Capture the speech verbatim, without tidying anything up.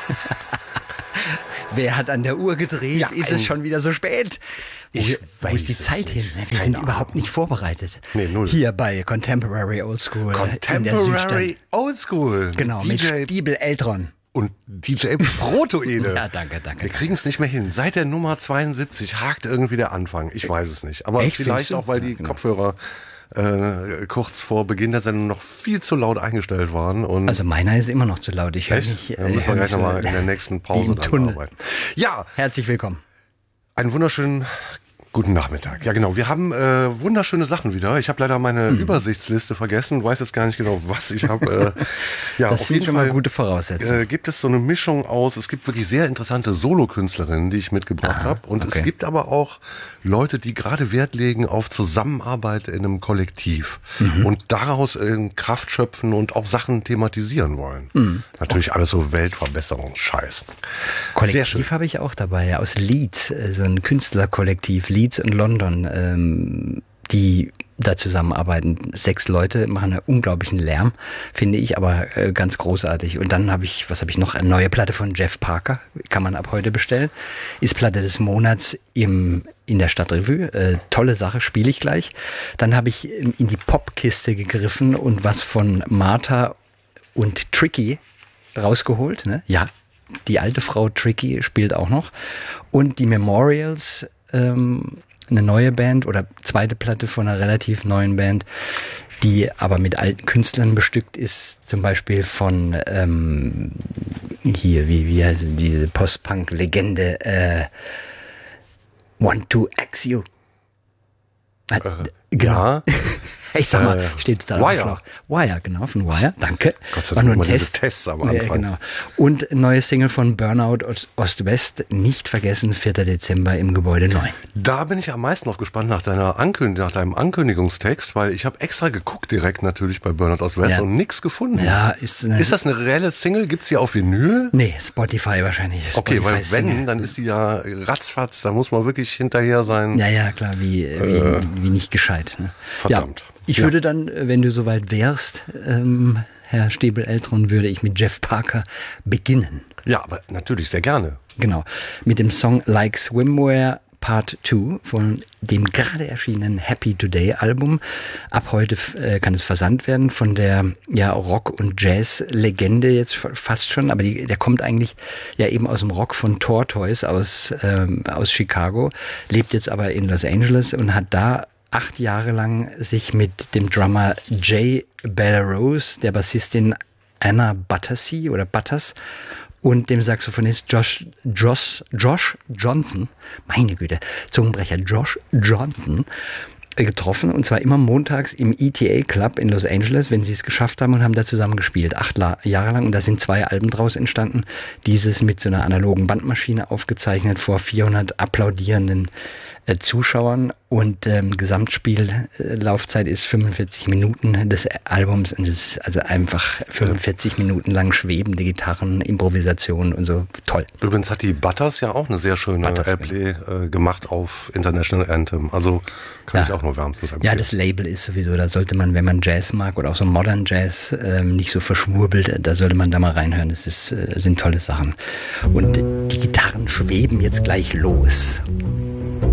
Wer hat an der Uhr gedreht? Ja, ist es schon wieder so spät? Ich wo, wo ist die Zeit hin? Wir Keine sind Ahnung. überhaupt nicht vorbereitet. Nee, null. Hier bei Contemporary Old School. Contemporary Old School. Genau, D J mit Stiebel Eltron. Und D J Protoede. Ja, danke, danke. Wir kriegen es nicht mehr hin. Seit der Nummer zweiundsiebzig hakt irgendwie der Anfang. Ich weiß es nicht. Aber Echt, vielleicht auch, weil die ja, genau. Kopfhörer äh, kurz vor Beginn der Sendung noch viel zu laut eingestellt waren. Und also meiner ist immer noch zu laut. Ich höre nicht. Da müssen wir gleich nochmal in der nächsten Pause dran arbeiten. Ja. Herzlich willkommen. Einen wunderschönen guten Nachmittag. Ja, genau. Wir haben äh, wunderschöne Sachen wieder. Ich habe leider meine mhm. Übersichtsliste vergessen. Weiß jetzt gar nicht genau, was ich habe. Äh, ja, das auf sind jeden schon Fall, mal gute Voraussetzungen. Äh, gibt es so eine Mischung aus, es gibt wirklich sehr interessante Solokünstlerinnen, die ich mitgebracht habe. Und okay. es gibt aber auch Leute, die gerade Wert legen auf Zusammenarbeit in einem Kollektiv mhm. und daraus äh, Kraft schöpfen und auch Sachen thematisieren wollen. Mhm. Natürlich okay. alles so Weltverbesserungsscheiß. Kollektiv habe ich auch dabei, aus Leeds, so ein Künstlerkollektiv, Leeds und London, ähm, die da zusammenarbeiten. Sechs Leute machen einen unglaublichen Lärm, finde ich, aber äh, ganz großartig. Und dann habe ich, was habe ich noch? Eine neue Platte von Jeff Parker, kann man ab heute bestellen. Ist Platte des Monats im in der Stadtrevue. Äh, tolle Sache, spiele ich gleich. Dann habe ich in die Popkiste gegriffen und was von Martha und Tricky rausgeholt. Ne? Ja, die alte Frau Tricky spielt auch noch. Und die Memorials, ähm, eine neue Band oder zweite Platte von einer relativ neuen Band, die aber mit alten Künstlern bestückt ist, zum Beispiel von ähm, hier, wie, wie heißt diese Post-Punk-Legende äh, Want to Axe You. Äh, genau. Ja. Ich sag mal, äh, steht da Wire. noch. Wire, genau, von Wire. Danke. Gott sei War Dank nur ein diese Test. Tests am Anfang. Ja, genau. Und neue Single von Burnout Ost-West, nicht vergessen, vierter Dezember im Gebäude neun. Da bin ich am meisten noch gespannt nach deiner Ankünd- nach deinem Ankündigungstext, weil ich habe extra geguckt direkt natürlich bei Burnout Ost-West ja. und nichts gefunden. Ja, ist, eine, ist das eine reelle Single? Gibt's die auf Vinyl? Nee, Spotify wahrscheinlich. Okay, Spotify weil wenn, Single. dann ist die ja ratzfatz, da muss man wirklich hinterher sein. Ja, ja, klar, wie, Äh, wie, wie nicht gescheit. Ne? Verdammt. Ja, ich Ja. würde dann, wenn du soweit wärst, ähm, Herr Stiebel-Eltron, würde ich mit Jeff Parker beginnen. Ja, aber natürlich sehr gerne. Genau, mit dem Song Like Swimwear Part zwei von dem gerade erschienenen Happy Today Album. Ab heute äh, kann es versandt werden von der ja Rock- und Jazz-Legende jetzt fast schon, aber die, der kommt eigentlich ja eben aus dem Rock von Tortoise aus, ähm, aus Chicago, lebt jetzt aber in Los Angeles und hat da acht Jahre lang sich mit dem Drummer Jay Bellerose, der Bassistin Anna Battersea oder Butters und dem Saxophonist Josh, Josh, Josh Johnson, meine Güte, Zungenbrecher, Josh Johnson, getroffen, und zwar immer montags im E T A Club in Los Angeles, wenn sie es geschafft haben, und haben da zusammen gespielt, acht La- Jahre lang, und da sind zwei Alben draus entstanden, dieses mit so einer analogen Bandmaschine aufgezeichnet vor vierhundert applaudierenden äh, Zuschauern, und ähm, Gesamtspiellaufzeit ist fünfundvierzig Minuten des Albums, und es ist also einfach fünfundvierzig Minuten lang schwebende Gitarren, Improvisation und so, toll. Übrigens hat die Butters ja auch eine sehr schöne Butters, Airplay äh, gemacht auf International Anthem, also kann Ja. ich auch nur wärmstens empfehlen. Ja, das Label ist sowieso, da sollte man, wenn man Jazz mag oder auch so Modern Jazz, ähm, nicht so verschwurbelt, da sollte man da mal reinhören. Das ist, äh, sind tolle Sachen. Und die Gitarren schweben jetzt gleich los.